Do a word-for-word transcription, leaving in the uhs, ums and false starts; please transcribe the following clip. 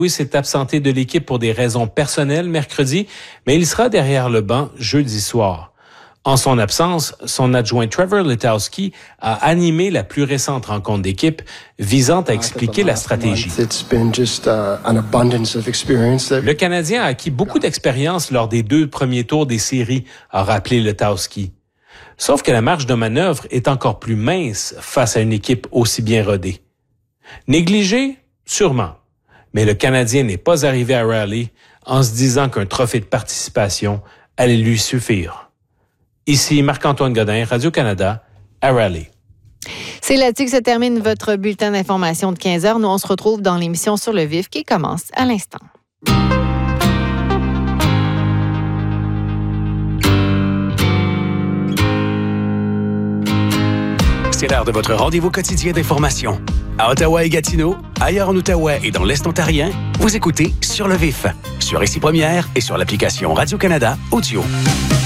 Louis s'est absenté de l'équipe pour des raisons personnelles mercredi, mais il sera derrière le banc jeudi soir. En son absence, son adjoint Trevor Letowski a animé la plus récente rencontre d'équipe visant à expliquer la stratégie. Le Canadien a acquis beaucoup d'expérience lors des deux premiers tours des séries, a rappelé Letowski. Sauf que la marge de manœuvre est encore plus mince face à une équipe aussi bien rodée. Négligé? Sûrement. Mais le Canadien n'est pas arrivé à Raleigh en se disant qu'un trophée de participation allait lui suffire. Ici Marc-Antoine Godin, Radio-Canada, à Raleigh. C'est là-dessus que se termine votre bulletin d'information de quinze heures. Nous, on se retrouve dans l'émission Sur le vif qui commence à l'instant. C'est l'heure de votre rendez-vous quotidien d'information. À Ottawa et Gatineau, ailleurs en Outaouais et dans l'Est ontarien, vous écoutez Sur le vif, sur Ici Première et sur l'application Radio-Canada Audio.